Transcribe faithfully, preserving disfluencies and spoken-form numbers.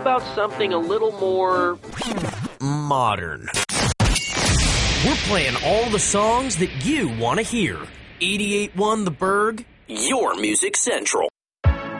about something a little more modern? We're playing all the songs that you want to hear. eighty-eight point one The Berg, your Music Central.